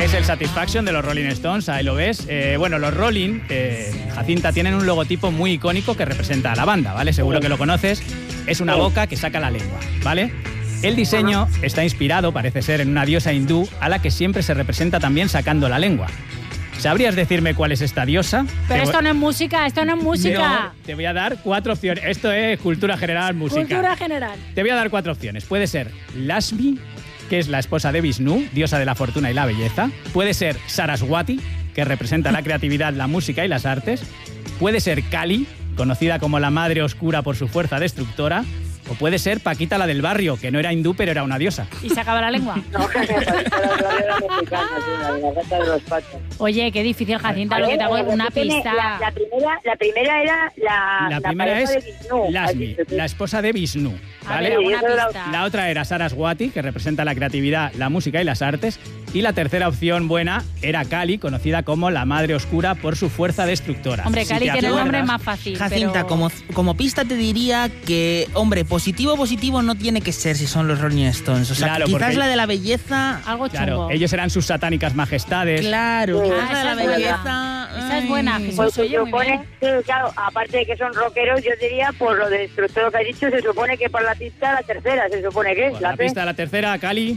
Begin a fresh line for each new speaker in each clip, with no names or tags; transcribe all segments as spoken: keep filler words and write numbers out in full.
Es el Satisfaction de los Rolling Stones, ahí lo ves. Eh, bueno, los Rolling, eh, Jacinta, tienen un logotipo muy icónico que representa a la banda, ¿vale? Seguro que lo conoces. Es una boca que saca la lengua, ¿vale? El diseño está inspirado, parece ser, en una diosa hindú a la que siempre se representa también sacando la lengua. ¿Sabrías decirme cuál es esta diosa?
Pero
Te
esto
voy...
no es música, esto no es música.
No, te voy a dar cuatro opciones. Esto es cultura general, música.
Cultura general.
Te voy a dar cuatro opciones. Puede ser Lakshmi, que es la esposa de Vishnu, diosa de la fortuna y la belleza. Puede ser Saraswati, que representa la creatividad, la música y las artes. Puede ser Kali, conocida como la madre oscura por su fuerza destructora. O puede ser Paquita, la del barrio, que no era hindú, pero era una diosa.
¿Y se acaba la lengua?
No, que Paquita, la del barrio era mexicana, la gata de los patos.
Oye, qué difícil, Jacinta, lo que te hago es una pista.
La, la, primera, la primera era la,
La
la
primera es
de Vishnu.
Lakshmi, la esposa de Vishnu, ¿vale?
A ver, una pista.
La otra era Saraswati, que representa la creatividad, la música y las artes. Y la tercera opción buena era Kali, conocida como la madre oscura por su fuerza destructora.
Hombre, Kali
si
tiene el
acuerdas,
nombre más fácil.
Jacinta,
pero...
como, como pista te diría que, hombre, positivo positivo no tiene que ser si son los Rolling Stones. O sea,
Claro,
quizás
porque-
la de la belleza...
Algo chungo.
Claro, ellos eran sus satánicas majestades.
Claro,
Sí.
quizás
Ah,
la de la
esa es buena.
belleza...
Esa es buena,
ay.
Jesús.
Pues se
Oye, muy
supone,
bien.
sí, claro, aparte de que son rockeros, yo diría, por lo de destructor que has dicho, se supone que por la pista la tercera, se supone que es
Pues
la
la
P.
pista de la tercera, Kali.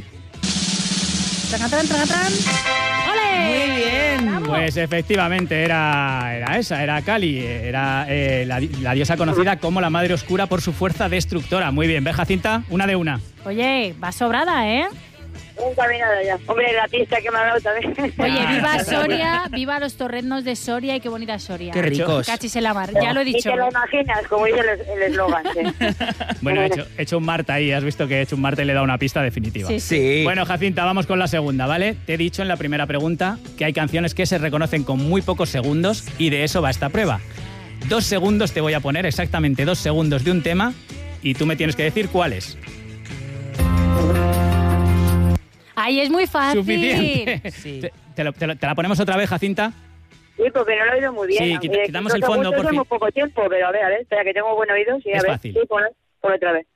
Tracatran, tracatran. ¡Ole!
Muy bien.
¡Bravo!
Pues efectivamente era, era esa, era Kali, era eh, la, la diosa conocida como la madre oscura por su fuerza destructora. Muy bien, ¿ves, Jacinta? Una de una.
Oye, va sobrada, ¿eh?
Un caminado ya. Hombre, la pista que me ha dado también.
Oye,
Ah,
viva
esa es
Soria, viva los torreznos de Soria y qué bonita Soria.
Qué ricos.
Cachis en la mar, ya lo he
Y
dicho.
te lo imaginas, como dice el el eslogan. Sí.
Bueno, he hecho, he hecho un Marta ahí, has visto que he hecho un Marta y le he dado una pista definitiva.
Sí,
Sí.
Bueno, Jacinta, vamos con la segunda, ¿vale? Te he dicho en la primera pregunta que hay canciones que se reconocen con muy pocos segundos y de eso va esta prueba. Dos segundos te voy a poner, exactamente dos segundos de un tema y tú me tienes que decir cuál es.
Ay, es muy fácil.
Suficiente.
Sí.
Te, te lo- te lo- ¿te la ponemos otra vez, Jacinta?
Sí, porque no lo he oído muy bien.
Sí,
aunque
quita- quitamos
dos
el fondo,
segundos
por
es
fin.
muy poco tiempo, pero a ver, a ver, espera, que tengo buen oído. Sí, a
Es
ver.
fácil.
Sí, pon, pon otra vez.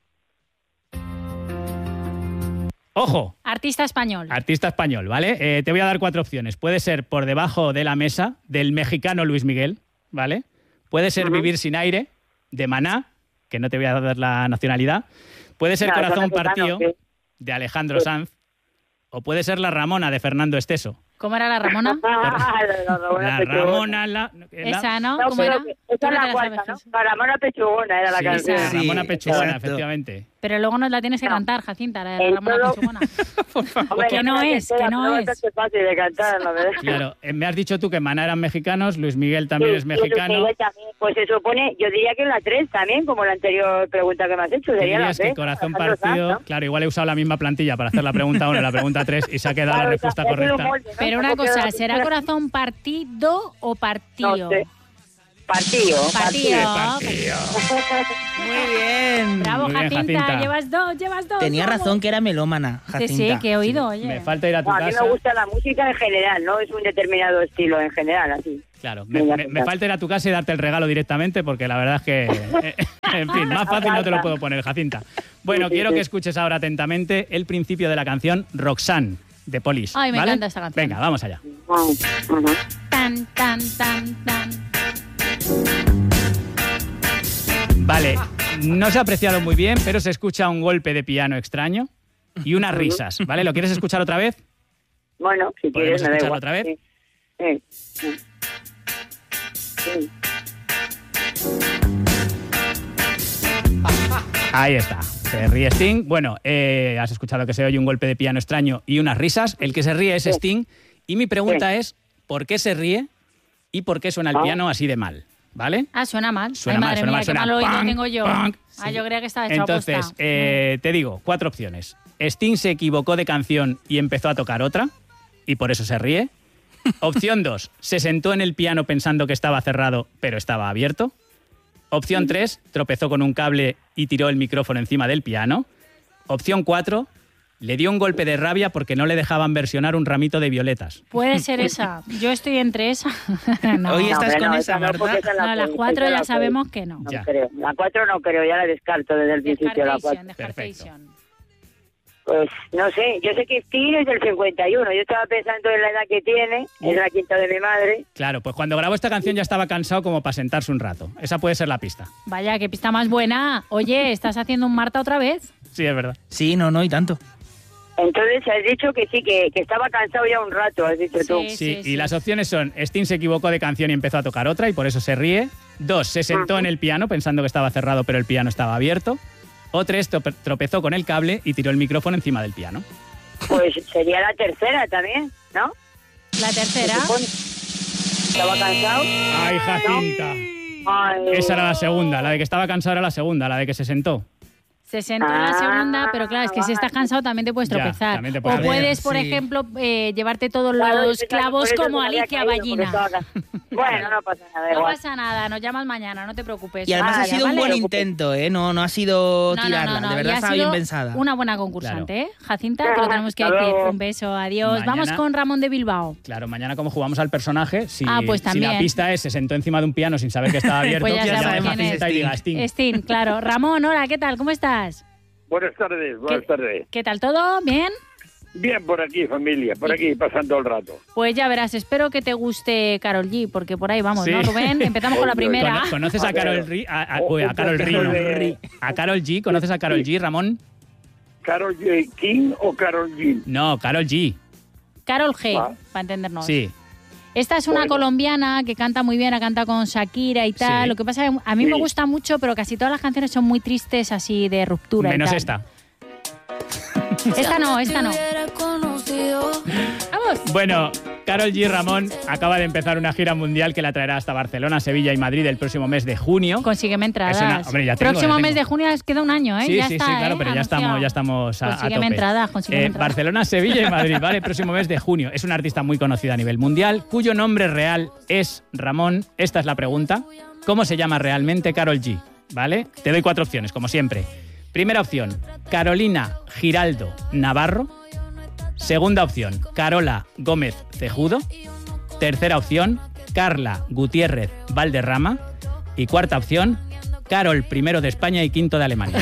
¡Ojo!
Artista español.
Artista español, ¿vale? Eh, te voy a dar cuatro opciones. Puede ser Por debajo de la mesa, del mexicano Luis Miguel, ¿vale? Puede ser Vivir sin aire, de Maná, que no te voy a dar la nacionalidad. Puede ser
No, son
Corazón
mexicanos,
partido,
sí.
de Alejandro Sanz. O puede ser La Ramona, de Fernando Esteso.
¿Cómo era la Ramona?
Ah, la, la, la,
La
pechugona.
Ramona, la... la-
Esa, ¿no?
No,
¿Cómo
pero
era?
que-
Tú
esa
no
es
te
la
la
cuarta,
sabes,
¿no?
Jesús.
La Ramona Pechugona era la
Sí,
canción.
La
Sí,
Ramona Pechugona,
exacto.
efectivamente.
Pero luego nos la tienes que
No.
cantar, Jacinta, la de la
En
Ramona
todo-
Pechugona.
Hombre,
que no
una
es,
tercera,
que no
pero
es.
bastante fácil de cantar, la verdad.
Claro, eh, me has dicho tú que Maná eran mexicanos, Luis Miguel también
Sí,
es
y Luis
mexicano.
Miguel también. Pues se supone, yo diría que en la tres también, como la anterior pregunta que me has hecho,
¿Tú
sería la
dirías que
tres.
Corazón
Alejandro Sanz,
partido?
¿no?
Claro, igual he usado la misma plantilla para hacer la pregunta uno y la pregunta tres y se ha quedado la
Claro,
respuesta
ya tiene un
correcta.
molde, ¿no?
Pero una
Como queda
cosa,
la
¿será
primera-
corazón partido o partido?
No sé. Partido.
Partido.
Partido.
Muy bien.
Bravo,
Muy bien,
Jacinta.
Jacinta.
Llevas dos, llevas dos.
Tenía
vamos.
razón que era melómana,
Sí,
Jacinta.
sí, que he oído, oye.
Me falta ir a tu
No, a mí
casa.
me gusta la música en general, no es un determinado estilo en general, así.
Claro, me,
Venga,
me- me
Jacinta.
falta ir a tu casa y darte el regalo directamente porque la verdad es que, eh, en fin, más fácil no te lo puedo poner, Jacinta. Bueno,
Sí, sí,
quiero
sí.
que escuches ahora atentamente el principio de la canción Roxanne de Police.
Ay, me
¿vale?
encanta esta canción.
Venga, vamos allá.
Ujú.
Tan, tan, tan, tan.
Vale, no se ha apreciado muy bien, pero se escucha un golpe de piano extraño y unas risas, ¿vale? ¿Lo quieres escuchar otra vez?
Bueno, si
¿Podemos
quieres, me da
escucharlo
igual.
otra vez?
Sí. Sí. Sí.
Ahí está. Se ríe Sting. Bueno, eh, has escuchado que se oye un golpe de piano extraño y unas risas. El que se ríe es
Sí.
Sting. Y mi pregunta
Sí.
es, ¿por qué se ríe y por qué suena el
Ah.
piano así de mal? ¿Vale?
Ah, suena mal.
Suena
Ay,
mal,
madre
suena
mía,
mal,
qué
suena
mal oído
punk,
tengo yo.
punk.
Ah,
Sí.
yo creía que estaba hecho
Entonces,
aposta.
eh, te digo, cuatro opciones. Sting se equivocó de canción y empezó a tocar otra y por eso se ríe. Opción dos, se sentó en el piano pensando que estaba cerrado, pero estaba abierto. Opción tres, tropezó con un cable y tiró el micrófono encima del piano. Opción cuatro, le dio un golpe de rabia porque no le dejaban versionar un ramito de violetas.
Puede ser esa. Yo estoy entre esa. no,
Oye,
No,
estás
hombre,
con
no,
esa,
no, porque
Marta.
esa la
no, las
puedo,
cuatro
esa
ya
la
sabemos
puedo.
que no.
No
Ya.
creo. La cuatro no creo, ya la descarto desde el principio. La
Descartation,
cuatro.
descartation.
Pues no sé, yo sé que Sting es del cincuenta y uno. Yo estaba pensando en la edad que tiene, es la quinta de mi madre.
Claro, pues cuando grabó esta canción ya estaba cansado como para sentarse un rato. Esa puede ser la pista.
Vaya, qué pista más buena. Oye, ¿estás haciendo un Marta otra vez?
Sí, es verdad.
Sí, no, no, y tanto.
Entonces has dicho que sí, que, que estaba cansado ya un rato, has dicho tú.
Sí,
Sí, y
sí.
las opciones son: Sting se equivocó de canción y empezó a tocar otra y por eso se ríe. Dos, se sentó en el piano pensando que estaba cerrado pero el piano estaba abierto. O tres, trope- tropezó con el cable y tiró el micrófono encima del piano.
Pues sería la tercera también, ¿no?
La tercera.
Se supone. Estaba cansado.
¡Ay, Jacinta!
Ay,
Esa era la segunda. La de que estaba cansado era la segunda, la de que se sentó.
Se sentó en la
Ah,
segunda, pero claro, es que si estás cansado también te puedes
Ya,
tropezar.
también te puedes
o
tropezar.
puedes, por
Sí.
ejemplo, eh, llevarte todos
claro,
los
yo pensaba que
clavos
por eso
como
se había
Alicia
caído, porque
Ballina.
estaba cansado. Bueno, no pasa nada,
No
igual.
pasa nada, nos llamas mañana, no te preocupes.
Y además
Ah,
ha
ya,
sido un
vale.
buen intento, ¿eh? No, no ha sido
No, no,
tirarla,
no, no,
de
y
verdad
ha
estaba
sido
bien pensada.
Una buena concursante,
Claro.
¿eh? Jacinta, te lo tenemos que
Hasta
decir.
luego.
Un beso, adiós.
Mañana-
Vamos con Ramón de Bilbao.
Claro, mañana como jugamos al personaje, si,
Ah, pues
si
también.
la pista es se sentó encima de un piano sin saber que estaba abierto,
Pues ya
llame
sabemos
a
quién
Jacinta
es.
y diga Sting.
Sting, claro. Ramón, hola, ¿qué tal? ¿Cómo estás?
Buenas tardes, buenas
¿Qué-
tardes.
¿Qué tal todo? ¿Bien?
Bien por aquí, familia, por aquí pasando el rato.
Pues ya verás, espero que te guste Karol G, porque por ahí vamos,
Sí.
¿no, Rubén? Empezamos con la
Oye,
primera.
Cono- ¿Conoces a
A ver.
Karol G? A, a-
O-
uy, a
un
Karol G,
poquito
no.
de-
¿A Karol G? ¿Conoces a Karol G, Ramón?
¿Carol J. King o Carol G?
No, Karol G.
Karol G,
Ah.
para entendernos.
Sí.
Esta es una
Bueno.
colombiana que canta muy bien, ha cantado con Shakira y tal.
Sí.
Lo que pasa es que a mí me
Sí.
gusta mucho, pero casi todas las canciones son muy tristes, así de ruptura. y
Menos
tal.
esta.
Esta no, esta no. Vamos.
Bueno, Karol G, Ramón, acaba de empezar una gira mundial que la traerá hasta Barcelona, Sevilla y Madrid el próximo mes de junio.
Consígueme entradas.
Es una- hombre, ya tengo,
Próximo
ya
mes
tengo.
de junio les queda un año, ¿eh?
Sí,
ya
sí,
está,
sí, claro,
¿eh?
pero ya
Anunciado.
estamos, ya estamos a, a
Consígueme
tope.
entradas, consígueme
Eh,
entradas.
Barcelona, Sevilla y Madrid, ¿vale? Próximo mes de junio. Es una artista muy conocida a nivel mundial, cuyo nombre real es Ramón. Esta es la pregunta. ¿Cómo se llama realmente Karol G? ¿Vale? Te doy cuatro opciones, como siempre. Primera opción, Carolina Giraldo Navarro. Segunda opción, Carola Gómez Cejudo. Tercera opción, Carla Gutiérrez Valderrama. Y cuarta opción, Carol primero de España y quinto de Alemania.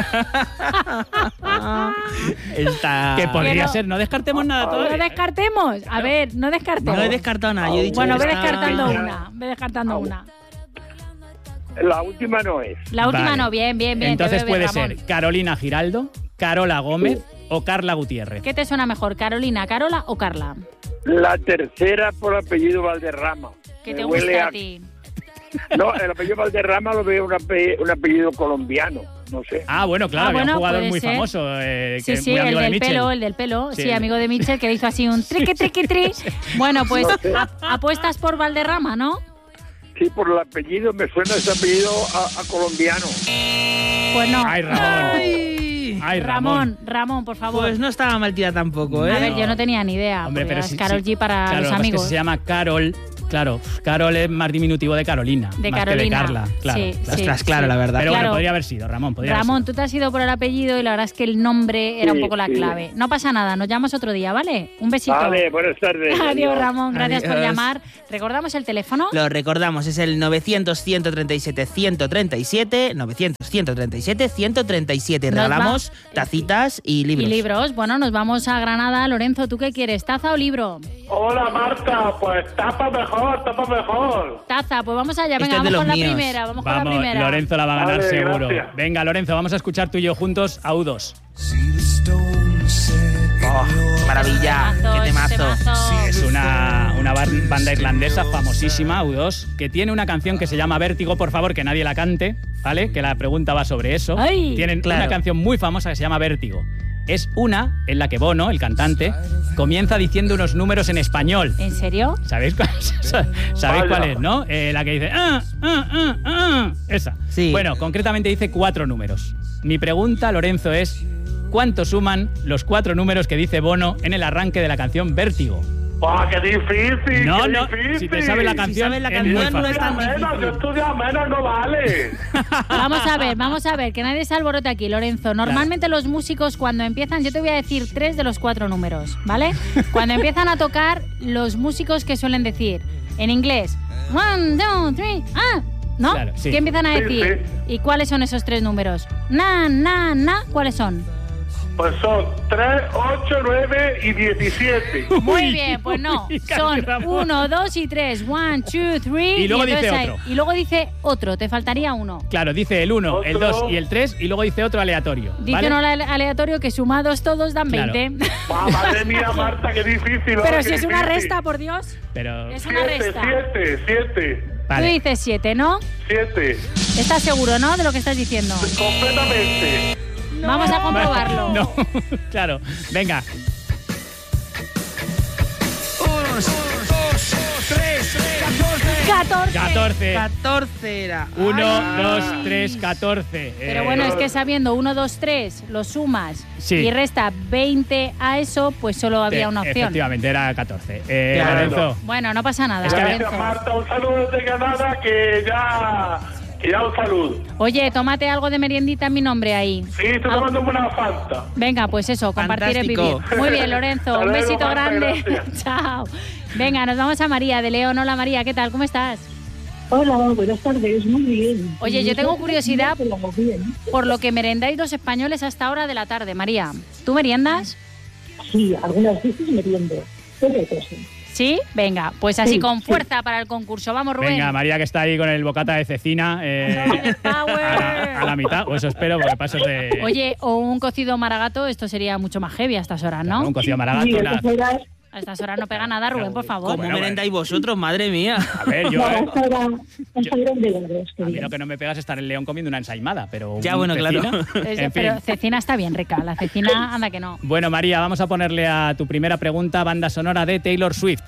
Está...
Que podría
Pero-
ser, no descartemos nada
No
todavía.
descartemos. A ver, no descartemos.
No he descartado nada, yo he dicho
Bueno,
que
ve
está-
descartando una. Ve descartando una.
La última no es.
La última
Vale.
no, bien, bien, bien. te
Entonces
veo bien,
puede
Ramón.
ser Carolina Giraldo, Carola Gómez o Carla Gutiérrez.
¿Qué te suena mejor, Carolina, Carola o Carla?
La tercera por apellido Valderrama.
¿Qué
Me
te
huele
gusta a ti?
No, el apellido Valderrama lo veo un, ape- un apellido colombiano, no sé.
Ah, bueno, claro,
Ah,
había
bueno,
un jugador
puede
muy
ser.
famoso, eh, que
Sí, sí,
muy
el
amigo de
del
Mitchell.
pelo, el del pelo. Sí,
Sí.
amigo de Mitchell, que le hizo así un triqui, triqui, tri. Bueno, pues
No sé.
ap- apuestas por Valderrama, ¿no?
Sí, por el apellido, me suena ese apellido a, a colombiano.
Pues no.
Ay, Ramón.
Ay,
Ay, Ramón.
Ramón, Ramón, por favor.
pues no estaba mal tirada tampoco, ¿eh?
A ver, yo no tenía ni idea.
Hombre,
porque
pero
es
sí,
Karol
sí.
G para
Claro,
los
lo que pasa es
amigos.
que se llama Carol. Claro, Carol es más diminutivo de Carolina.
De
más
Carolina.
Que de Carla, claro.
Sí,
claro.
sí.
Ostras, claro, la verdad.
Pero
Claro.
bueno, podría haber sido, Ramón. Podría haber
Ramón,
sido.
tú te has ido por el apellido y la verdad es que el nombre era un
Sí,
poco la
sí.
clave. No pasa nada, nos llamas otro día, ¿vale? Un besito.
Vale, buenas tardes.
Adiós, Ramón, gracias por
Adiós.
llamar. ¿Recordamos el teléfono?
Lo recordamos, es el novecientos, ciento treinta y siete, ciento treinta y siete, novecientos, ciento treinta y siete, ciento treinta y siete. Y
Nos
regalamos
va-
tacitas y libros.
Y libros. Bueno, nos vamos a Granada. Lorenzo, ¿tú qué quieres? ¿Taza o libro?
Hola Marta, pues tapa mejor, tapa mejor.
Taza, pues vamos allá.
Este
Venga,
es de
vamos con la
los míos.
primera. Vamos, con la
Vamos,
primera.
Lorenzo la va a ganar
Vale,
seguro.
gracias.
Venga, Lorenzo, vamos a escuchar tú y yo juntos a U dos.
Oh, qué maravilla, qué temazo.
temazo.
Es una, una bar- banda irlandesa famosísima, U dos, que tiene una canción que se llama Vértigo, por favor, que nadie la cante, ¿vale? Que la pregunta va sobre eso.
Ay.
Tienen
Claro.
una canción muy famosa que se llama Vértigo. Es una en la que Bono, el cantante, comienza diciendo unos números en español.
¿En serio?
¿Sabéis cuál es? ¿Sabéis
Vaya.
cuál es, no? Eh, la que dice... Ah, ah, ah, ah, esa.
Sí.
Bueno, concretamente dice cuatro números. Mi pregunta, Lorenzo, es... ¿Cuánto suman los cuatro números que dice Bono en el arranque de la canción Vértigo?
¡Ah, qué difícil!
No,
qué
no,
difícil.
si te sabes la canción,
sabes la
es
canción,
muy
no
fácil.
es tan
Estudia menos,
difícil.
yo estudia menos, no vale.
Vamos a ver, vamos a ver, que nadie se alborote aquí, Lorenzo. Normalmente los músicos cuando empiezan, yo te voy a decir tres de los cuatro números, ¿vale? Cuando empiezan a tocar, los músicos que suelen decir en inglés, one, two, three, ah, ¿no?
Claro, sí.
¿Qué empiezan a
Sí,
decir? ¿Y cuáles son esos tres números? Na, na, na, ¿cuáles son?
Pues son tres, ocho, nueve y diecisiete.
Muy bien, pues no. Son uno, dos y tres. One, two, three.
Y luego dice
entonces
otro.
hay- y luego dice otro, te faltaría uno.
Claro, dice el uno, el
Otro.
dos y el tres, y luego dice otro aleatorio.
Dice
¿vale?
uno ale- aleatorio que sumados todos dan
Claro.
veinte.
Ah, madre mía, Marta, qué difícil.
Pero
ahora,
si
qué
es una
difícil.
resta, por Dios.
Pero.
Es una
Siete,
resta.
siete, siete,
Tú
Vale.
dices siete, ¿no?
siete.
¿Estás seguro, no? De lo que estás diciendo.
Completamente.
Vamos a comprobarlo.
No, claro. Venga.
catorce.
catorce.
catorce era.
uno,
Ay.
dos, tres, catorce.
Pero
Eh,
bueno, es que sabiendo uno, dos, tres, lo sumas
Sí.
y resta veinte a eso, pues solo había
eh,
una opción.
Efectivamente, era catorce. Eh,
Claro.
Lorenzo.
Bueno, no pasa nada,
Es que-
Gracias,
Lorenzo.
Marta. Un saludo desde Granada, que ya... Que ya un saludo.
Oye, tómate algo de meriendita en mi nombre ahí.
Sí, estoy
Algo-
tomando una Fanta.
Venga, pues eso, compartir es
Fantástico.
vivir. Muy bien, Lorenzo,
Hasta
un
luego,
besito
Marta,
grande.
gracias.
Chao. Venga, nos vamos a María de León. Hola María, ¿qué tal? ¿Cómo estás?
Hola, buenas tardes, muy bien.
Oye, yo tengo curiosidad
Pero bien.
por lo que merendáis los españoles hasta hora de la tarde, María. ¿Tú meriendas?
Sí, algunas veces meriendo. Pero otras sí.
¿Sí? Venga, pues así
Sí,
con
sí.
fuerza para el concurso. Vamos, Rubén.
Venga, María, que está ahí con el bocata de cecina. eh,
Power.
a, la, a la mitad, o eso espero, porque pasos de.
Oye, o un cocido maragato, esto sería mucho más heavy a estas horas, ¿no?
Un cocido
Sí,
maragato. una-
estas horas,
A estas horas no pega nada, Rubén, por favor.
¿Cómo
Bueno,
merendáis vosotros? Madre mía.
A ver, yo.
no,
eh,
hasta ahora, hasta ahora de logros,
A mí
querido.
lo que no me pega es estar en León comiendo una ensaimada, pero.
Ya,
un
bueno, claro.
cecina,
Es-
en fin.
pero cecina está bien rica, la cecina anda que no.
Bueno, María, vamos a ponerle a tu primera pregunta banda sonora de Taylor Swift.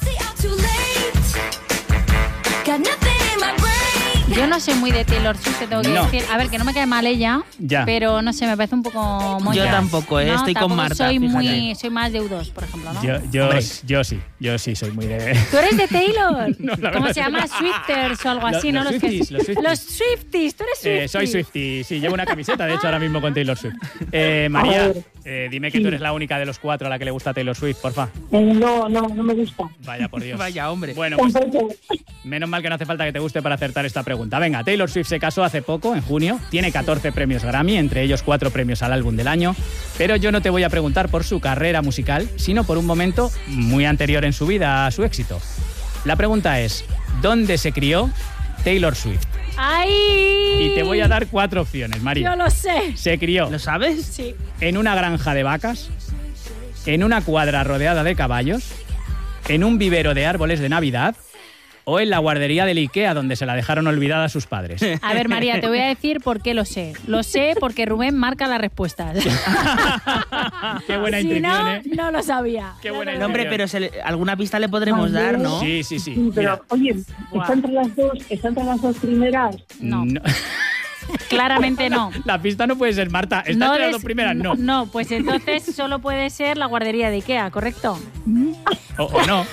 Yo no soy muy de Taylor Swift, te tengo que
No.
decir. A ver, que no me cae mal ella,
Ya.
pero no sé, me parece un poco moña.
Yo tampoco, ¿eh?
No,
Estoy con
tampoco
Marta,
Soy,
fíjate.
muy, soy más de U dos, por ejemplo, ¿no?
Yo, yo,
Hombre.
yo sí, yo sí soy muy de.
¿Tú eres de Taylor?
No, la
¿Cómo
verdad
se
es que
llama?
no.
Swifters o algo
Los-
así, ¿no?
los
que-
Swifties, los Swifties.
Los Swifties, tú eres Swiftie.
Eh, soy Swiftie, sí, llevo una camiseta, de hecho, ahora mismo con Taylor Swift. Eh, María,
A ver.
eh, dime que tú eres la única de los cuatro a la que le gusta Taylor Swift, porfa.
Eh, no, no, no me gusta.
Vaya, por Dios.
Vaya, hombre.
Bueno, pues
Tampoco.
menos mal que no hace falta que te guste para acertar esta pregunta. Venga, Taylor Swift se casó hace poco, en junio, tiene catorce premios Grammy, entre ellos cuatro premios al álbum del año, pero yo no te voy a preguntar por su carrera musical, sino por un momento muy anterior en su vida a su éxito. La pregunta es, ¿dónde se crió Taylor Swift?
¡Ay!
Y te voy a dar cuatro opciones, María.
Yo lo sé.
Se crió
¿Lo sabes?
Sí.
en una granja de vacas, en una cuadra rodeada de caballos, en un vivero de árboles de Navidad o en la guardería del Ikea donde se la dejaron olvidada a sus padres.
A ver, María, te voy a decir por qué lo sé. Lo sé porque Rubén marca las respuestas.
Qué buena
si
intuición,
no,
¿eh?
no lo sabía.
Qué buena
No, hombre, pero se le- alguna pista le podremos dar, ¿no?
Sí, sí, sí.
Sí, pero
Mira,
oye,
Buah.
está entre las dos, está entre las dos primeras.
No. Claramente no.
La pista no puede ser, Marta. ¿Está entre las
des-
dos primeras? No.
No, pues entonces solo puede ser la guardería de Ikea, ¿correcto?
O, o no.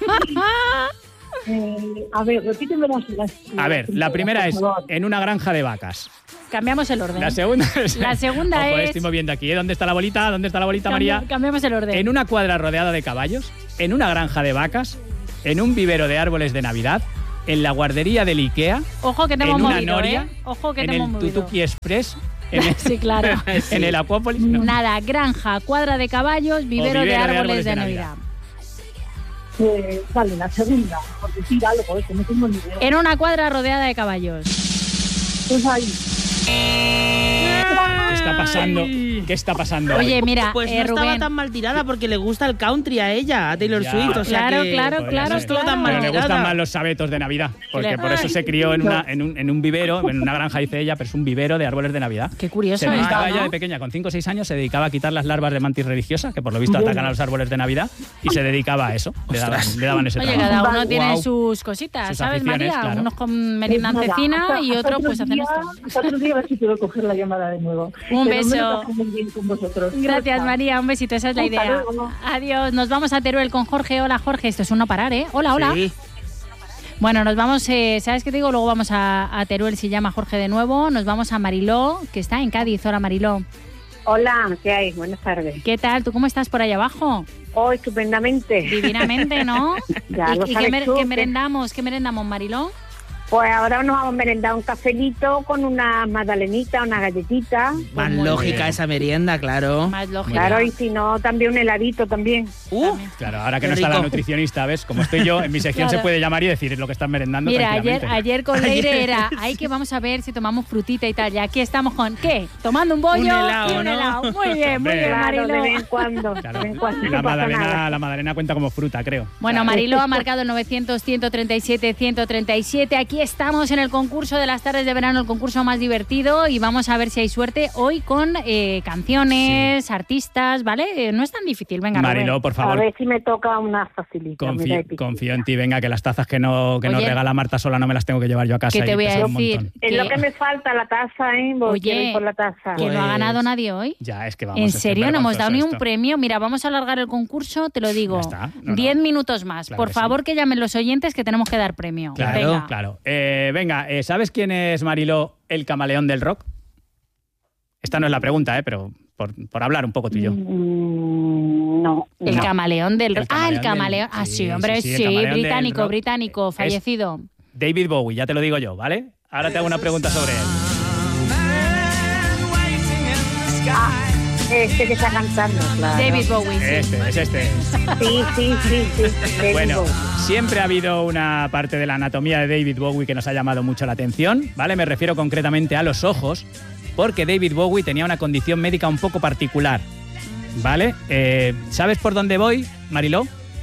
Eh, a ver, repíteme las, las
A ver, la primera es
por favor.
en una granja de vacas.
Cambiamos el orden.
La segunda es...
La segunda
Ojo,
es-
estoy moviendo aquí, ¿eh? ¿Dónde está la bolita? ¿Dónde está la bolita,
Cambi-
María?
Cambiamos el orden.
En una cuadra rodeada de caballos, en una granja de vacas, en un vivero de árboles de Navidad, en la guardería del Ikea,
Ojo que te
en
hemos
una
movido,
noria,
¿eh? Ojo que
en
te
el
hemos movido.
Tutuki Express, en el,
Sí, claro.
en el Acuópolis. No.
Nada, granja, cuadra de caballos, vivero, de, árboles de Navidad.
Eh, vale, la segunda, por decir algo, eh, que no tengo ni idea.
En una cuadra rodeada de caballos.
Pues ahí.
¿Qué está pasando? ¿Qué está pasando?
Oye, mira,
Pues
eh,
no estaba
Rubén.
tan mal tirada porque le gusta el country a ella, a Taylor
Ya.
Swift. O sea
Claro,
que
claro,
Podría
claro,
ser.
no estuvo tan
claro.
mal
Pero le gustan
tirada.
más los sabetos de Navidad, porque
Le-
por eso se crió en, una, en, un, en un vivero, en una granja, dice ella, pero es un vivero de árboles de Navidad.
Qué curioso
Se dedicaba
esto,
ella
¿no?
de pequeña, con cinco o seis años, se dedicaba a quitar las larvas de mantis religiosa, que por lo visto atacan a los árboles de Navidad, y se dedicaba a eso. Le daban, le daban ese
Oye,
trabajo.
cada uno tiene
Guau.
sus cositas,
Sus
¿sabes,
aficiones,
María?
claro.
Unos con meriendan
Pues nada,
cecina
hasta-
y
hasta
otros
otro
pues hacen
día-
esto.
Hasta otro día a ver si puedo coger la llamada de nuevo.
Un
Pero me
beso.
lo paso muy bien con vosotros.
Gracias,
Chao.
María. Un besito, esa es la
Hasta
idea.
luego.
Adiós. Nos vamos a Teruel con Jorge. Hola, Jorge. Esto es un no parar, ¿eh? Hola, hola.
Sí.
Bueno, nos vamos, eh, ¿sabes qué te digo? Luego vamos a, a Teruel, si llama Jorge de nuevo. Nos vamos a Mariló, que está en Cádiz. Hola, Mariló.
Hola, ¿qué hay? Buenas tardes.
¿Qué tal? ¿Tú cómo estás por allá abajo?
Oh, estupendamente.
Divinamente, ¿no?
Ya
¿Y,
lo
y qué,
sabes
mer-
tú,
qué
que-
merendamos? ¿Qué merendamos, Mariló?
Pues ahora nos vamos a merendar un cafelito con una magdalenita, una galletita.
Más
muy
lógica
bien.
esa merienda, claro.
Más lógico.
Claro, y si no, también un heladito también.
Uh,
Claro, ahora que
Qué
no está la
rico.
nutricionista, ¿ves? Como estoy yo, en mi sección
Claro.
se puede llamar y decir lo que están merendando
Mira, ayer,
tranquilamente.
ayer con Leire era, ay, que vamos a ver si tomamos frutita y tal. Y aquí estamos con, ¿qué? Tomando un bollo
Un helado,
y un
¿no?
helado. Muy bien, muy
Hombre.
bien,
Claro,
Mariló.
de vez en cuando.
Claro.
De vez en cuando
Y la
no pasa
magdalena,
nada.
la magdalena cuenta como fruta, creo.
Bueno, Mariló ha marcado el novecientos, ciento treinta y siete, ciento treinta y siete. Aquí estamos en el concurso de las tardes de verano, el concurso más divertido, y vamos a ver si hay suerte hoy con eh, canciones, artistas, ¿vale? Eh, no es tan difícil, venga,
Mariló,
Rubén.
por
A
favor,
ver si me toca una facilita.
confío,
mira, Epi.
confío en ti. Venga, que las tazas que, no, que nos
Oye,
regala Marta sola no me las tengo que llevar yo a casa.
¿qué te
y
voy a
pesan un
decir?
montón.
Es lo
que-
que me falta, la taza, ¿eh? Voy,
Oye,
quiero ir por la taza.
Que no ha
Pues-
ganado nadie hoy.
Ya, es que vamos.
¿En
es que es
serio? No hemos dado ni un
vergonzoso
premio. Mira, vamos a alargar el concurso, te lo digo.
Ya está. No, no.
Diez minutos más.
Claro
Por
que sí.
favor, que llamen los oyentes que tenemos que dar premio.
Claro,
Venga.
claro. Eh, venga, eh, ¿sabes quién es, Mariló, el camaleón del rock? Esta no es la pregunta, ¿eh? Pero por, por hablar un poco tú y yo.
Mm, no.
El
No.
camaleón del...
El
ah, el
camaleón
camaleón.
del-
Ah, sí,
sí,
hombre,
sí,
sí.
sí, el camaleón del
británico,
rock.
británico,
Es-
fallecido.
David Bowie, ya te lo digo yo, ¿vale? Ahora te hago una pregunta sobre él.
Este que está cantando, claro.
David Bowie, sí.
Este, es este.
Sí, sí, sí, sí. David
Bueno,
Bowie.
siempre ha habido una parte de la anatomía de David Bowie que nos ha llamado mucho la atención, ¿vale? Me refiero concretamente a los ojos, porque David Bowie tenía una condición médica un poco particular, ¿vale? Eh, ¿Sabes por dónde voy, Mariló?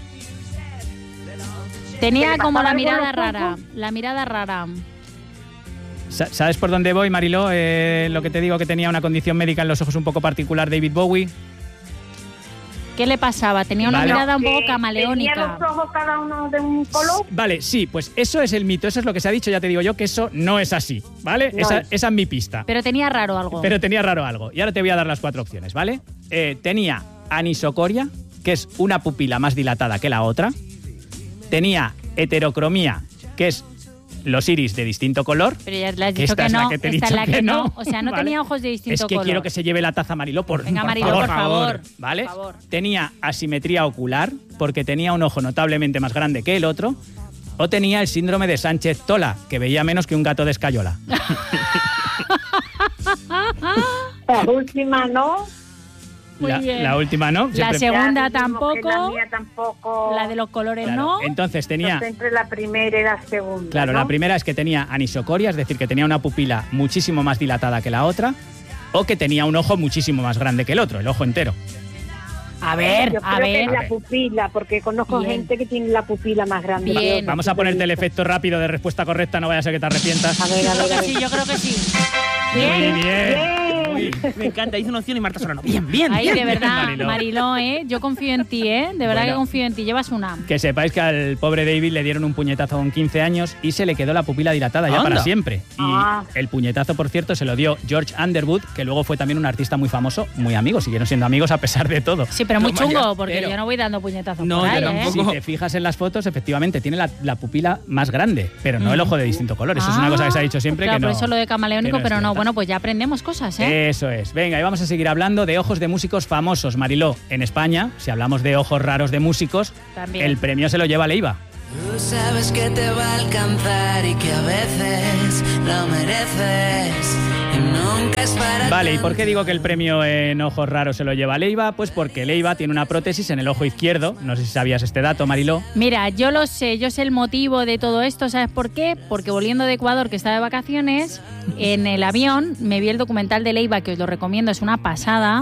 Tenía
¿Le
como
pasaba
la
algo
mirada
a los
rara.
ojos?
La mirada rara.
Sa- ¿Sabes por dónde voy, Mariló? Eh, lo que te digo, que tenía una condición médica en los ojos un poco particular, David Bowie.
¿Qué le pasaba? Tenía una
Vale.
mirada un poco
Que ¿Tenía
camaleónica.
los ojos cada uno de un color?
Vale, sí, pues eso es el mito, eso es lo que se ha dicho, ya te digo yo, que eso no es así, ¿vale?
No
Esa,
es.
esa es mi pista.
Pero tenía raro algo.
Pero tenía raro algo. Y ahora te voy a dar las cuatro opciones, ¿vale? Eh, tenía anisocoria, que es una pupila más dilatada que la otra. Tenía heterocromía, que es los iris de distinto color.
Pero ya le has
Que
dicho
esta
que
es la
no.
que te he
esta es
dicho
la que,
que
no.
no.
O sea, no
Vale.
tenía ojos de distinto
Es que
color.
quiero que se lleve la taza, Mariló, por,
Venga,
por
Mariló,
favor.
por favor.
¿Vale?
Por favor.
Tenía asimetría ocular, porque tenía un ojo notablemente más grande que el otro. O tenía el síndrome de Sánchez-Tola, que veía menos que un gato de escayola.
La última no.
Muy
la,
bien.
la última no.
La
Siempre-
segunda
Ya dijimos que La
tampoco.
mía tampoco.
La de los colores
Claro,
no.
Entonces tenía...
Entonces, entre la primera y la segunda.
Claro,
¿no?
la primera es que tenía anisocoria, es decir, que tenía una pupila muchísimo más dilatada que la otra, o que tenía un ojo muchísimo más grande que el otro, el ojo entero.
A ver,
Yo
a
creo que
ver.
es
A
la
ver.
pupila, porque conozco
Bien.
gente que tiene la pupila más grande.
Bien.
que otra.
Vamos a ponerte el efecto rápido de respuesta correcta, no vaya a ser que te arrepientas.
A ver,
Yo
a
creo
ver, a
que
ver.
sí, yo creo que sí.
Muy
Bien.
bien.
Bien.
Me encanta, hice una opción y Marta Solano. Bien, bien.
Ay,
bien.
de verdad,
Mariló.
Mariló, ¿eh? Yo confío en ti, ¿eh? De verdad
Bueno.
que confío en ti. Llevas una.
Que sepáis que al pobre David le dieron un puñetazo con quince años y se le quedó la pupila dilatada ya
Anda.
para siempre. Y
Ah.
el puñetazo, por cierto, se lo dio George Underwood, que luego fue también un artista muy famoso, muy amigo, siguieron siendo amigos a pesar de todo.
Sí, pero muy
Lo
chungo,
mayor,
porque
pero-
yo no voy dando puñetazos
No,
por
yo
ahí,
tampoco.
¿eh?
Si te fijas en las fotos, efectivamente, tiene la, la pupila más grande, pero no
Mm.
el ojo de distinto color. Eso es una
Ah,
cosa que se ha dicho siempre
claro,
que no.
por eso lo de camaleónico,
que no es
pero no.
cierta.
Bueno, pues ya aprendemos cosas, ¿eh?
Eso es. Venga, y vamos a seguir hablando de ojos de músicos famosos. Mariló, en España, si hablamos de ojos raros de músicos,
También.
el premio se lo lleva Leiva.
Tú sabes que te va a alcanzar y que a veces lo mereces y nunca es para
Vale, ¿y
tanto.
por qué digo que el premio en ojos raros se lo lleva Leiva? Pues porque Leiva tiene una prótesis en el ojo izquierdo. No sé si sabías este dato, Mariló.
Mira, yo lo sé, yo sé el motivo de todo esto, ¿sabes por qué? Porque volviendo de Ecuador, que estaba de vacaciones, en el avión me vi el documental de Leiva, que os lo recomiendo, es una pasada,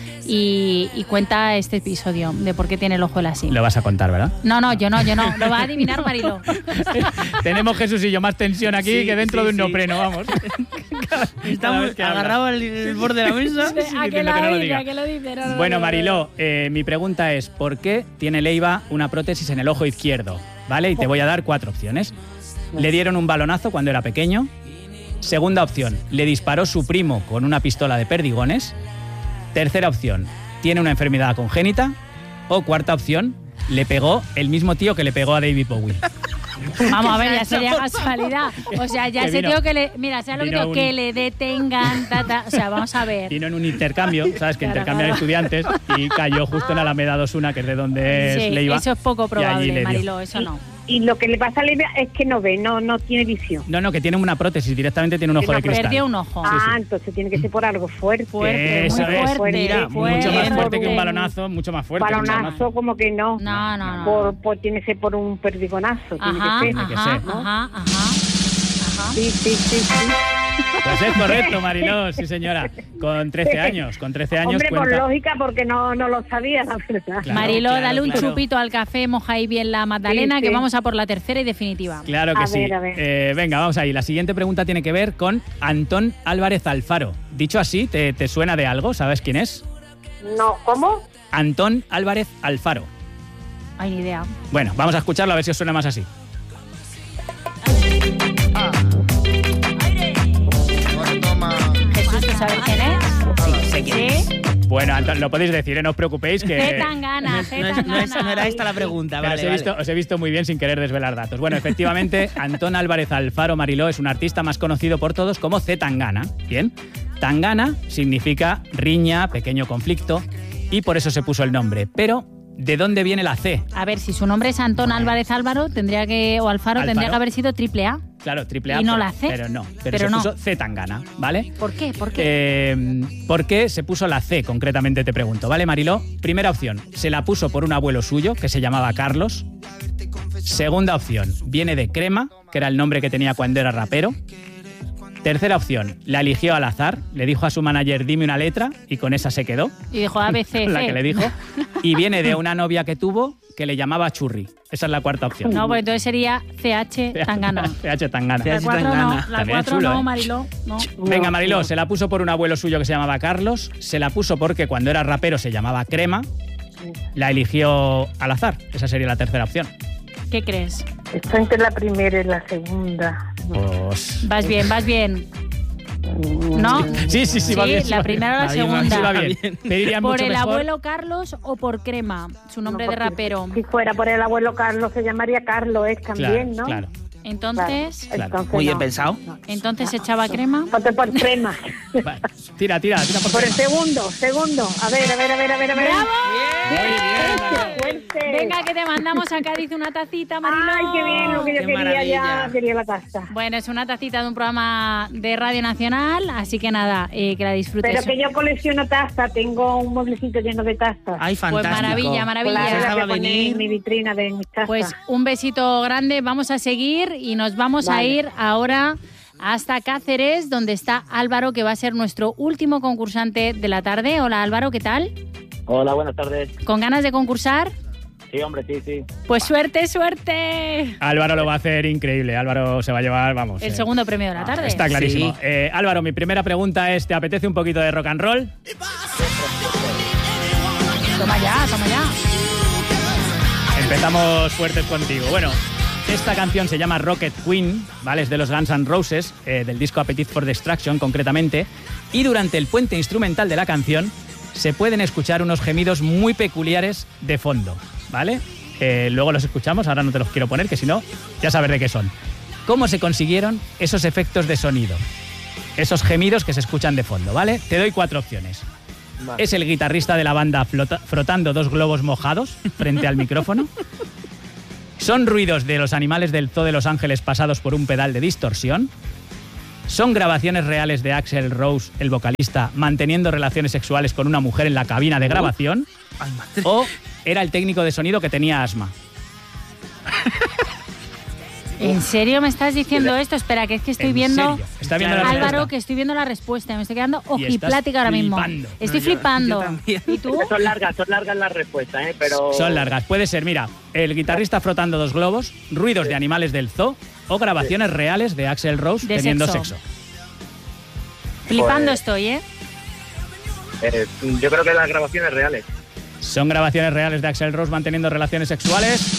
y, y cuenta este episodio de por qué tiene el ojo él así.
Lo vas a contar, ¿verdad?
No, no, yo no, yo no, lo va a adivinar Mariló.
Tenemos, Jesús y yo, más tensión aquí
Sí,
que dentro
sí,
de un
sí.
neopreno, vamos. Cada
Estamos
vez que habla.
agarrados al el borde de la mesa.
¿A que
diciendo que
lo
no lo
dice?
diga.
¿A que lo dice? No, no, no,
Bueno,
no, no.
Mariló, eh, mi pregunta es, ¿por qué tiene Leiva una prótesis en el ojo izquierdo? ¿Vale? Y te voy a dar cuatro opciones. Le dieron un balonazo cuando era pequeño. Segunda opción, le disparó su primo con una pistola de perdigones. Tercera opción, tiene una enfermedad congénita. O cuarta opción, le pegó el mismo tío que le pegó a David Bowie.
Vamos a ver, ya sería casualidad. O sea, ya
Que
ese
vino-
tío que le... Mira, ¿sabes lo que
vino
digo?
un-
Que le detengan, ta, ta. O sea, vamos a ver.
Vino en un intercambio, ¿sabes? Que
Claro,
intercambian
claro.
estudiantes y cayó justo en Alameda Dosuna, que es de donde es
Sí,
Leiva.
eso es poco
y allí le
probable,
dio.
Mariló, eso no.
y lo que le pasa a Levia es que no ve, no no tiene visión.
No, no, que tiene una prótesis, directamente tiene un ojo de cristal.
Perdió un ojo.
Ah,
sí, sí.
entonces tiene que ser por algo fuerte.
Fuerte,
Eso
muy
es.
fuerte.
Mira,
Mucho más
fuerte.
fuerte que un balonazo, mucho más fuerte. que un
Balonazo como que no.
No, no, no.
Por, por, tiene que ser por un perdigonazo. Tiene
Ajá,
que ser.
que
ajá,
ser, ¿no?
ajá, ajá, ajá.
Sí, sí, sí, sí.
Pues es correcto, Mariló, sí señora. Con trece años, con trece años
Hombre,
cuenta...
por lógica, porque no, no lo sabía, la verdad.
Claro,
Mariló,
claro,
dale un
claro.
chupito al café, moja ahí bien la magdalena,
Sí,
que
sí.
vamos a por la tercera y definitiva.
Claro que
A
sí.
ver, a ver.
Eh, venga, vamos ahí. La siguiente pregunta tiene que ver con Antón Álvarez Alfaro. Dicho así, ¿te, te suena de algo? ¿Sabes quién es?
No, ¿cómo?
Antón Álvarez Alfaro.
Ay, ni idea.
Bueno, vamos a escucharlo a ver si os suena más así.
Jesús, ¿tú sabes quién es?
Sí, sé quién es.
¿Sí?
Bueno, Antón, lo podéis decir, ¿eh? No os preocupéis que...
Z Tangana, Z
No, es- no es- no
Tangana.
era esta la pregunta,
Pero
vale,
os, he visto,
vale.
os he visto muy bien sin querer desvelar datos. Bueno, efectivamente, Antón Álvarez Alfaro Mariló es un artista más conocido por todos como Z Tangana. Bien, Tangana significa riña, pequeño conflicto, y por eso se puso el nombre. Pero, ¿de dónde viene la C?
A ver, si su nombre es Antón Álvarez Álvaro, tendría que, o Alfaro,
Alfaro.
tendría que haber sido triple A.
Claro, triple A.
¿Y no
pero,
la C?
Pero no, pero,
Pero
se
no.
puso Z Tangana, ¿vale?
¿Por qué? ¿Por qué?
Eh, ¿Por qué se puso la C, concretamente te pregunto? ¿Vale, Mariló? Primera opción, se la puso por un abuelo suyo que se llamaba Carlos. Segunda opción, viene de Crema, que era el nombre que tenía cuando era rapero. Tercera opción, la eligió al azar, le dijo a su manager, dime una letra, y con esa se quedó,
Y dijo A, B, C,
la
C.
que le dijo. Y viene de una novia que tuvo que le llamaba Churri. Esa es la cuarta opción.
No, pues entonces sería C H Tangana.
C H Tangana.
La
C H
cuatro no,
Tangana.
la
También
cuatro
chulo,
no,
¿eh?
Mariló, no.
Venga, Mariló, se la puso por un abuelo suyo que se llamaba Carlos, se la puso porque cuando era rapero se llamaba Crema, la eligió al azar. Esa sería la tercera opción.
¿Qué crees?
Está entre la primera y la segunda.
Pues...
Vas bien, vas bien. ¿No?
Sí, sí, sí, va bien. sí,
la
va bien.
primera o la
Va bien, va
segunda.
Sí, va bien. Me iría
¿Por
mucho
el
mejor.
abuelo Carlos o por Crema? Su nombre
No,
de
porque
rapero.
Si fuera por el abuelo Carlos, se llamaría Carlos, es también,
Claro,
¿no?
claro.
Entonces,
Claro.
Entonces,
Muy bien
no.
pensado.
entonces se echaba crema.
Ponte por crema.
Vale. Tira, tira, tira por
Por el
Crema.
segundo, segundo. A ver, a ver, a ver, a ver, a ver.
¡Bravo!
Muy bien, Mariló.
¡Fuerte!
Venga, que te mandamos a Cádiz una tacita, Mariló.
¡Ay, qué bien! Lo que yo
Qué
quería
maravilla.
ya, quería la taza.
Bueno, es una tacita de un programa de Radio Nacional, así que nada, eh, que la disfrutes.
Pero que yo colecciono taza, tengo un mueblecito lleno de tazas.
Ay, fantástico.
Pues maravilla, maravilla.
Claro,
Se
la
dejaba
que pone
venir.
en mi vitrina de mis tazas.
Pues un besito grande, vamos a seguir y nos vamos a
Vale.
ir ahora hasta Cáceres, donde está Álvaro, que va a ser nuestro último concursante de la tarde. Hola Álvaro, ¿qué tal?
Hola, buenas tardes.
¿Con ganas de concursar?
Sí, hombre, sí, sí.
Pues suerte, suerte.
Álvaro lo va a hacer increíble. Álvaro se va a llevar, vamos.
El
eh,
segundo premio de la tarde.
Está clarísimo.
Sí.
Eh, Álvaro, mi primera pregunta es, ¿te apetece un poquito de rock and roll?
Toma ya, toma ya.
Empezamos fuertes contigo. Bueno, esta canción se llama Rocket Queen, ¿vale? Es de los Guns N' Roses, eh, del disco Appetite for Destruction concretamente. Y durante el puente instrumental de la canción se pueden escuchar unos gemidos muy peculiares de fondo, ¿vale? Eh, luego los escuchamos, ahora no te los quiero poner, que si no, ya sabes de qué son. ¿Cómo se consiguieron esos efectos de sonido? Esos gemidos que se escuchan de fondo, ¿vale? Te doy cuatro opciones.
Vale.
Es el guitarrista de la banda flota- frotando dos globos mojados frente al micrófono. Son ruidos de los animales del Zoo de Los Ángeles pasados por un pedal de distorsión. Son grabaciones reales de Axl Rose, el vocalista, manteniendo relaciones sexuales con una mujer en la cabina de grabación.
Ay, madre.
O era el técnico de sonido que tenía asma.
¿En serio me estás diciendo esto? Espera, que es que estoy
¿En
viendo...
serio? ¿Está viendo la
Álvaro,
respuesta?
que estoy viendo la respuesta. Me estoy quedando
Y estás
ojiplática ahora mismo.
flipando.
Estoy
No, yo-
flipando.
yo también.
¿Y tú?
Son largas, son largas las respuestas, ¿eh? Pero...
Son largas. Puede ser, mira, el guitarrista frotando dos globos, ruidos de animales del zoo o grabaciones reales de Axl Rose
De
teniendo
sexo.
sexo.
Flipando
Pues-
estoy, ¿eh?
Eh, yo creo que las grabaciones reales.
Son grabaciones reales de Axl Rose manteniendo relaciones sexuales.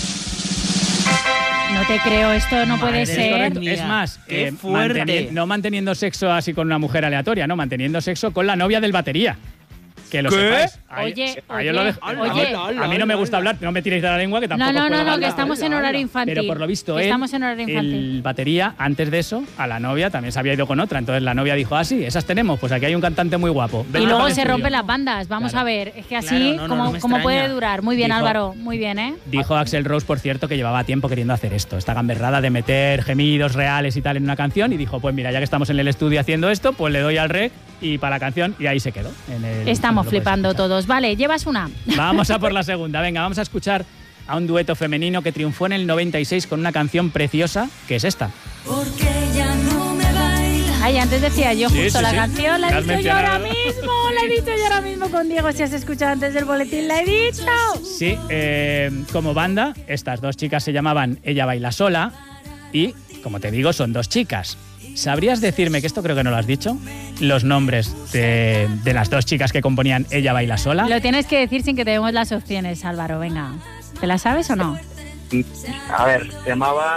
No te creo, esto no puede
Madre
ser.
Correcto.
mía,
Es más,
qué
eh,
fuerte.
manteni- no manteniendo sexo así con una mujer aleatoria, no, manteniendo sexo con la novia del batería. Que lo
¿Qué?
sepáis. Ahí-
Oye,
ahí
oye,
os lo dejo.
oye.
A mí no me gusta hablar, no me tiréis de la lengua, que tampoco
No, no,
puedo
no, no,
hablar.
que estamos en horario infantil.
Pero por lo visto,
Que
él,
estamos en horario infantil.
el batería, antes de eso, a la novia también se había ido con otra. Entonces la novia dijo, ah, sí, esas tenemos, pues aquí hay un cantante muy guapo.
Y
Venga,
luego
para el
se
estudio.
rompen las bandas. Vamos
Claro.
a ver, es que así,
Claro, no, no,
¿cómo,
no me
cómo puede
extraña.
durar? Muy bien,
Dijo-
Álvaro, muy bien, ¿eh?
Dijo Axl Rose, por cierto, que llevaba tiempo queriendo hacer esto, esta gamberrada de meter gemidos reales y tal en una canción, y dijo, pues mira, ya que estamos en el estudio haciendo esto, pues le doy al rec y para la canción, y ahí se quedó. En el,
Estamos
lo puedes
flipando
escuchar.
todos. Vale, llevas una.
Vamos a por la segunda. Venga, vamos a escuchar a un dueto femenino que triunfó en el noventa y seis con una canción preciosa, que es esta.
Porque ya no me baila.
Ay, antes decía yo
Sí,
justo
sí,
la
sí.
canción, la
La
he
has
dicho yo ahora
mencionado.
mismo, la he dicho yo ahora mismo con Diego. Si has escuchado antes del boletín, la he dicho.
Sí, eh, como banda, estas dos chicas se llamaban Ella Baila Sola y, como te digo, son dos chicas. ¿Sabrías decirme, que esto creo que no lo has dicho, los nombres de, de las dos chicas que componían Ella Baila Sola?
Lo tienes que decir sin que te demos las opciones, Álvaro, venga. ¿Te la sabes o no?
A ver, se llamaban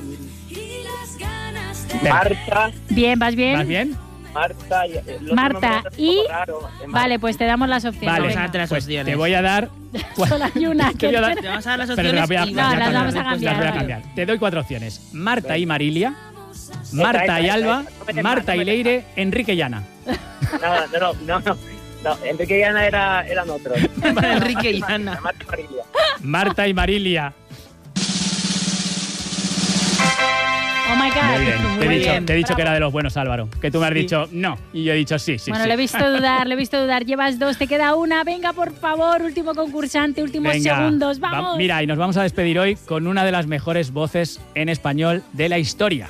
Marta.
Bien, ¿vas bien?
¿Vas bien?
Marta y, el otro
Marta
nombre es un
y...
poco raro, eh, Marta.
Vale, pues te damos las opciones.
Vale,
venga.
pues te voy a dar...
Solo hay una.
Te voy a dar-
que-
Te vamos a dar las
Pero
opciones
las voy a,
y
las voy
No, las vamos a
las
cambiar,
voy a
vale.
cambiar. Te doy cuatro opciones. Marta y Marilia,
Esa,
Marta y
esa,
Alba,
esa. No me des
Marta
más,
y
no me des
Leire, Enrique y Ana.
No, no, no, no, no. No, Enrique y Ana era, eran otros.
Para Enrique y Ana.
Marta y Marilia.
Marta y Marilia.
Oh my God.
Muy bien. Te he
Muy
dicho,
bien.
te he dicho que
Bravo.
era de los buenos, Álvaro. Que tú me has dicho no. Y yo he dicho sí, sí,
Bueno,
sí.
le he visto dudar, le he visto dudar. Llevas dos, te queda una. Venga, por favor, último concursante, últimos
Venga,
segundos.
va-
Vamos.
mira, y nos vamos a despedir hoy con una de las mejores voces en español de la historia.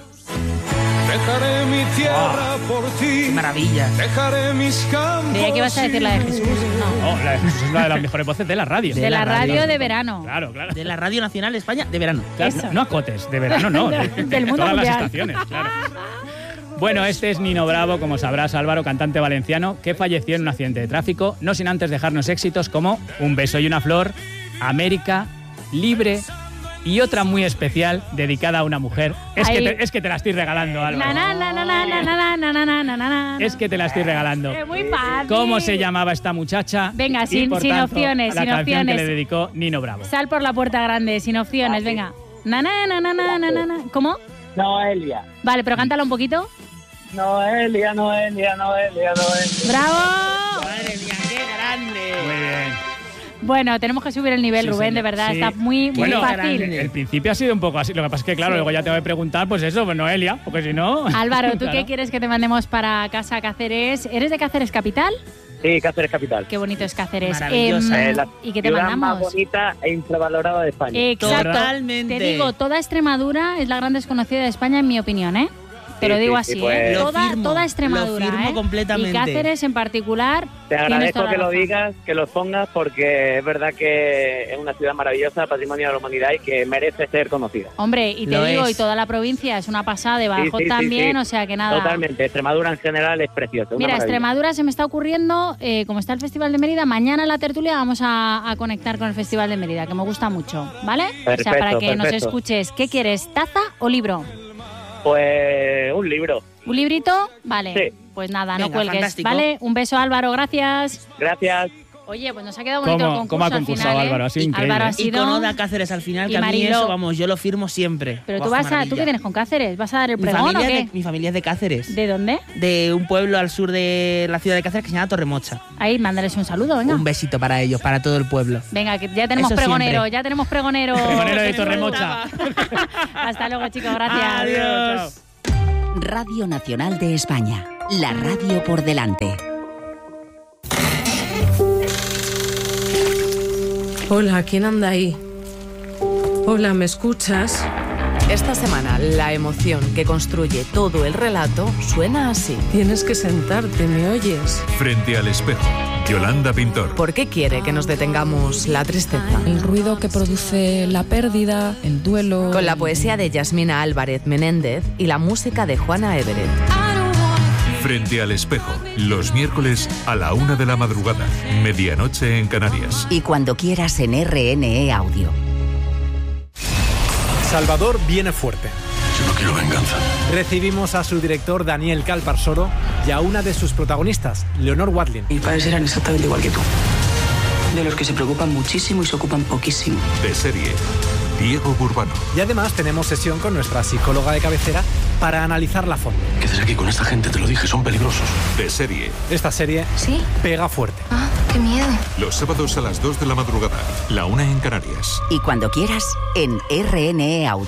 Dejaré mi tierra por ti.
Qué maravilla.
Dejaré mis campos.
Creía que ibas a decir la de Jesús. No.
Oh, la- es una de las mejores voces de la radio.
De la radio de verano.
Claro, claro.
De la Radio Nacional de España de verano.
Claro,
Eso.
no, no acotes, de verano no. de, de
Del mundo
todas
mundial.
las estaciones, claro. Bueno, este es Nino Bravo, como sabrás, Álvaro, cantante valenciano, que falleció en un accidente de tráfico, no sin antes dejarnos éxitos como Un beso y una flor, América, Libre y otra muy especial dedicada a una mujer. Es, que
Ahí.
te, es que te la estoy regalando,
Na,
Álvaro.
na, na, na, na, na, na, na, na, na, na, na.
Es que te la estoy regalando.
Es muy fácil.
¿Cómo se llamaba esta muchacha?
Venga,
Y,
sin-
por
sin
tanto,
opciones,
la
sin
canción
opciones.
que le dedicó Nino Bravo.
Sal por la puerta grande, sin opciones, venga. Na, na, na, na, na, na, na, na. ¿Cómo?
Noelia.
Vale, pero cántala un poquito.
Noelia, Noelia, Noelia, Noelia.
¡Bravo!
Madre mía, qué grande.
Muy bien.
Bueno, tenemos que subir el nivel,
Sí,
Rubén,
señor.
de verdad.
Sí.
Está muy, muy
Bueno,
fácil.
El principio ha sido un poco así. Lo que pasa es que, claro,
Sí.
luego ya te voy a preguntar, pues eso, pues Noelia, porque si no.
Álvaro, ¿tú
Claro.
qué quieres que te mandemos para casa Cáceres? ¿Eres de Cáceres Capital?
Sí, Cáceres Capital.
Qué bonito es Cáceres.
Maravillosa.
Em,
Eh, la
¿Y qué te
ciudad más
mandamos?
bonita e infravalorada de España.
Exacto.
Totalmente.
Te digo, toda Extremadura es la gran desconocida de España, en mi opinión, ¿eh? Te
Sí,
lo digo
sí,
así,
sí, pues-
¿eh?
Lo
Toda,
firmo,
toda Extremadura,
lo firmo
¿eh?
completamente.
Y Cáceres en particular.
Te
tienes
agradezco
toda la
que lo
razón.
digas, que lo pongas, porque es verdad que es una ciudad maravillosa, patrimonio de la humanidad y que merece ser conocida.
Hombre, y te
Lo
digo,
es.
y toda la provincia es una pasada, de Badajoz
Sí, sí, sí,
también,
sí.
o sea que nada.
Totalmente. Extremadura en general es preciosa. una
Mira,
maravilla.
Extremadura se me está ocurriendo, eh, como está el Festival de Mérida, mañana en la tertulia vamos a, a conectar con el Festival de Mérida, que me gusta mucho, ¿vale? o sea,
Perfecto,
para que nos
perfecto.
escuches. ¿Qué quieres, taza o libro?
Pues un libro.
¿Un librito? Vale.
Sí.
Pues nada, no
Venga,
cuelgues,
fantástico.
¿vale? Un beso, Álvaro, gracias.
Gracias.
Oye, pues nos ha quedado bonito
¿Cómo-
el concurso
cómo ha
al
concursado
final, ¿eh?
Álvaro? Ha sido increíble.
Álvaro ha
Y
Y
sido...
con Oda Cáceres al final,
y
que a mí
Mariló.
eso, vamos, yo lo firmo siempre.
Pero
Buah,
tú vas
qué
a... ¿Tú
maravilla.
qué tienes con Cáceres? ¿Vas a dar el
Mi
pregón o
familia,
qué?
es de, mi familia es de Cáceres.
¿De dónde?
De un pueblo al sur de la ciudad de Cáceres que se llama Torremocha.
Ahí, mándales un saludo, venga.
Un besito para ellos, para todo el pueblo.
Venga, que ya tenemos
Eso
pregonero,
siempre.
ya tenemos pregonero.
Pregonero de Torremocha.
Hasta luego, chicos, gracias.
Adiós.
Radio Nacional de España. La radio por delante.
Hola, ¿quién anda ahí? Hola, ¿me escuchas?
Esta semana, la emoción que construye todo el relato suena así.
Tienes que sentarte, ¿me oyes?
Frente al espejo, Yolanda Pintor.
¿Por qué quiere que nos detengamos la tristeza?
El ruido que produce la pérdida, el duelo...
Con la poesía de Yasmina Álvarez Menéndez y la música de Juana Everett.
Frente al espejo, los miércoles a la una de la madrugada, medianoche en Canarias.
Y cuando quieras en R N E Audio.
Salvador viene fuerte.
Yo no quiero venganza.
Recibimos a su director Daniel Calparsoro y a una de sus protagonistas, Leonor Watling.
Mis padres eran exactamente igual que tú. De los que se preocupan muchísimo y se ocupan poquísimo.
De serie, Diego Burbano.
Y además tenemos sesión con nuestra psicóloga de cabecera para analizarla a fondo.
¿Qué haces aquí con esta gente? Te lo dije, son peligrosos.
De serie.
Esta serie
¿Sí?
pega fuerte.
Ah, qué miedo.
Los sábados a las dos de la madrugada, la una en Canarias.
Y cuando quieras, en R N E Audio.